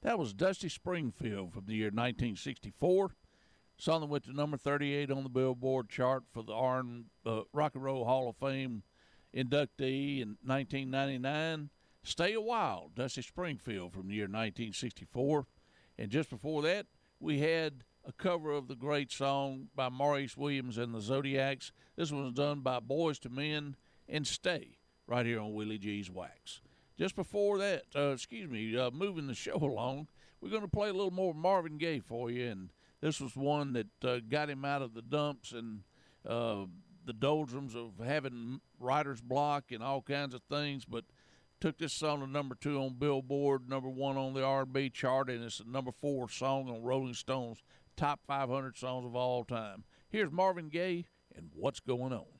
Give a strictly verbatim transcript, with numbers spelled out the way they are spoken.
That was Dusty Springfield from the year nineteen sixty-four. Song that went to number thirty-eight on the Billboard chart for the R and, uh, Rock and Roll Hall of Fame inductee in nineteen ninety-nine. Stay a While, Dusty Springfield from the year nineteen sixty-four. And just before that, we had a cover of the great song by Maurice Williams and the Zodiacs. This one was done by Boys to Men and Stay right here on Willie G's Wax. Just before that, uh, excuse me, uh, moving the show along, we're going to play a little more Marvin Gaye for you. And this was one that uh, got him out of the dumps and uh, the doldrums of having writer's block and all kinds of things, but took this song to number two on Billboard, number one on the R and B chart, and it's the number four song on Rolling Stone's top five hundred songs of all time. Here's Marvin Gaye and What's Going On.